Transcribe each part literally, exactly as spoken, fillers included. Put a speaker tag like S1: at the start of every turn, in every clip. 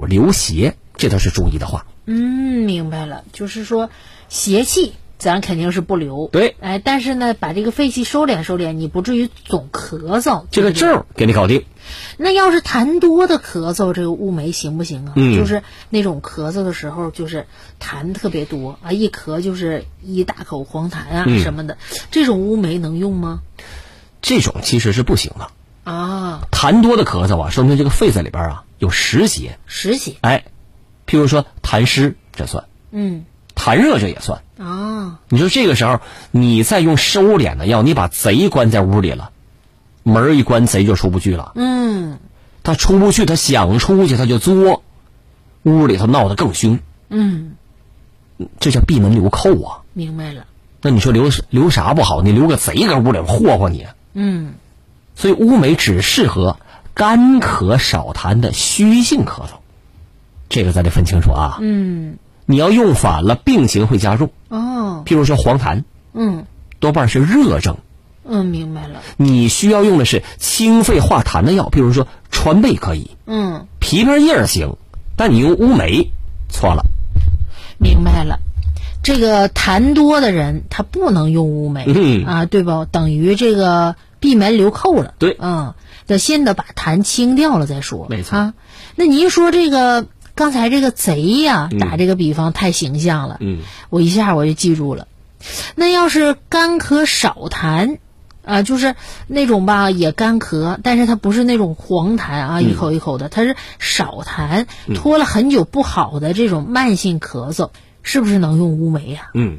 S1: 流邪，这都是注意的话。
S2: 嗯，明白了，就是说邪气咱肯定是不留，
S1: 对，
S2: 哎，但是呢，把这个肺气收敛收敛，你不至于总咳嗽，
S1: 这个症给你搞定。
S2: 那要是痰多的咳嗽，这个乌梅行不行啊？
S1: 嗯，
S2: 就是那种咳嗽的时候，就是痰特别多啊，一咳就是一大口黄痰啊、
S1: 嗯、
S2: 什么的，这种乌梅能用吗？
S1: 这种其实是不行的
S2: 啊。
S1: 痰多的咳嗽啊，说明这个肺子里边啊有湿邪。
S2: 湿邪，
S1: 哎，譬如说痰湿，这算。
S2: 嗯。
S1: 痰热这也算
S2: 啊！
S1: 你说这个时候，你再用收敛的药，你把贼关在屋里了，门一关，贼就出不去了。
S2: 嗯，
S1: 他出不去，他想出去他就作，屋里头闹得更凶。
S2: 嗯，
S1: 这叫闭门留寇啊！
S2: 明白了。
S1: 那你说留留啥不好？你留个贼搁屋里霍霍你。
S2: 嗯，
S1: 所以乌梅只适合干咳少痰的虚性咳嗽，这个咱得分清楚啊。
S2: 嗯。
S1: 你要用反了，病情会加重。
S2: 哦，
S1: 譬如说黄痰，
S2: 嗯，
S1: 多半是热症。
S2: 嗯，明白了。
S1: 你需要用的是清肺化痰的药，譬如说川贝可以，
S2: 嗯，
S1: 枇杷叶行，但你用乌梅错了。
S2: 明白了，这个痰多的人他不能用乌梅、
S1: 嗯、
S2: 啊，对吧？等于这个闭门留寇了。
S1: 对，
S2: 嗯，得先得把痰清掉了再说。
S1: 没错。
S2: 啊，那您说这个。刚才这个贼呀、啊，打这个比方太形象了，
S1: 嗯，
S2: 我一下我就记住了。那要是干咳少痰，啊，就是那种吧，也干咳，但是它不是那种黄痰啊，一口一口的，它是少痰，拖了很久不好的这种慢性咳嗽，是不是能用乌梅呀？
S1: 嗯，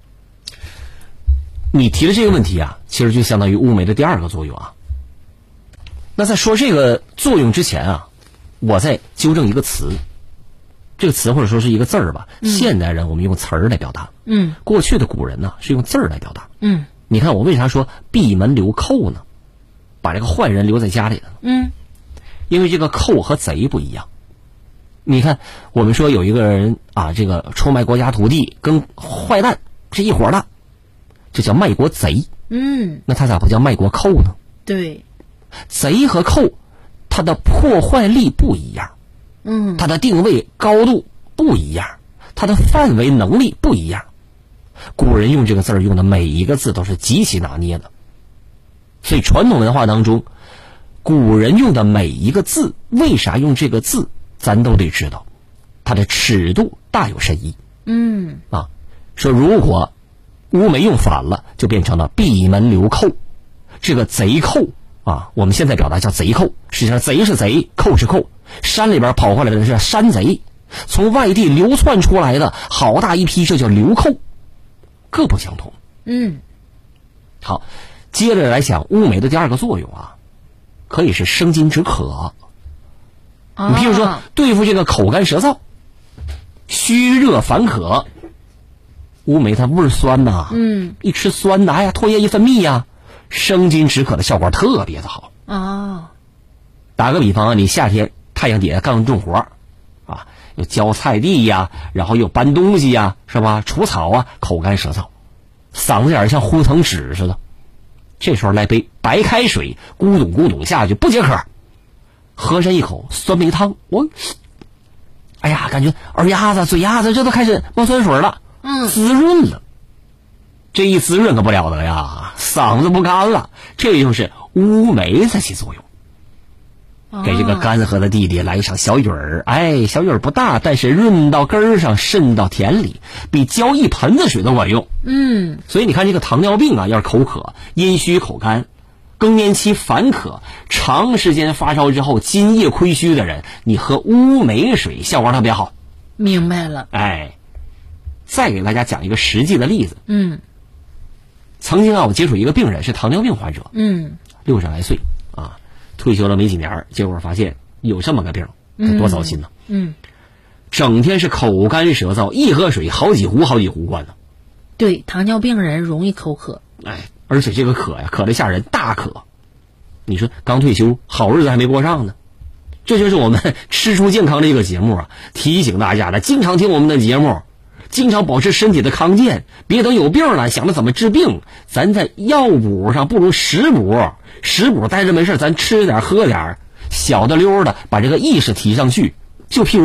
S1: 你提的这个问题啊，其实就相当于乌梅的第二个作用啊。那在说这个作用之前啊，我再纠正一个词。这个词或者说是一个字儿吧、嗯，现代人我们用词儿来表达，
S2: 嗯，
S1: 过去的古人呢是用字儿来表达，
S2: 嗯，
S1: 你看我为啥说闭门留寇呢？把这个坏人留在家里了，
S2: 嗯，
S1: 因为这个寇和贼不一样。你看我们说有一个人啊，这个出卖国家土地，跟坏蛋是一伙的，这叫卖国贼，
S2: 嗯，
S1: 那他咋不叫卖国寇呢？
S2: 对，
S1: 贼和寇，它的破坏力不一样。
S2: 嗯，
S1: 它的定位高度不一样，它的范围能力不一样。古人用这个字儿用的每一个字都是极其拿捏的，所以传统文化当中，古人用的每一个字，为啥用这个字，咱都得知道，它的尺度大有深意。
S2: 嗯，
S1: 啊，说如果乌梅用反了，就变成了闭门留寇。这个贼寇啊，我们现在表达叫贼寇，实际上贼是贼，寇是寇。山里边跑过来的是山贼，从外地流窜出来的好大一批，这叫流寇，各不相同。
S2: 嗯，
S1: 好，接着来讲乌梅的第二个作用啊，可以是生津止渴。
S2: 啊、
S1: 你譬如说对付这个口干舌燥、虚热烦渴，乌梅它味儿酸呐、啊，
S2: 嗯，
S1: 一吃酸的，哎呀，唾液一分泌呀，生津止渴的效果特别的好
S2: 啊。
S1: 打个比方啊，你夏天太阳底下干重活啊，又浇菜地呀，然后又搬东西呀，是吧？除草啊，口干舌燥，嗓子眼像呼腾纸似的。这时候来杯白开水，咕咚咕咚下去不解渴，喝上一口酸梅汤，我，哎呀，感觉耳丫子、嘴丫子这都开始冒酸水了，
S2: 嗯，
S1: 滋润了。这一滋润可不了得呀，嗓子不干了。这就是乌梅在起作用。给这个干涸的地里来一场小雨儿，哎，小雨儿不大，但是润到根儿上，渗到田里，比浇一盆子水都管用。
S2: 嗯，
S1: 所以你看这个糖尿病啊，要是口渴、阴虚、口干、更年期烦渴、长时间发烧之后津液亏虚的人，你喝乌梅水效果特别好。
S2: 明白了。
S1: 哎，再给大家讲一个实际的例子。
S2: 嗯，
S1: 曾经啊，我接触一个病人是糖尿病患者，
S2: 嗯，
S1: 六十来岁啊。退休了没几年，结果发现有这么个病，这多糟心呢！
S2: 嗯，
S1: 整天是口干舌燥，一喝水好几壶好几壶灌呢。
S2: 对，糖尿病人容易口渴。
S1: 哎，而且这个渴呀，渴得吓人，大渴。你说刚退休，好日子还没过上呢。这就是我们吃出健康这个节目啊，提醒大家的，经常听我们的节目，经常保持身体的康健，别等有病了想着怎么治病，咱在药补上不如食补。食补待着没事，咱吃点喝点，小的溜的把这个意识提上去。就譬如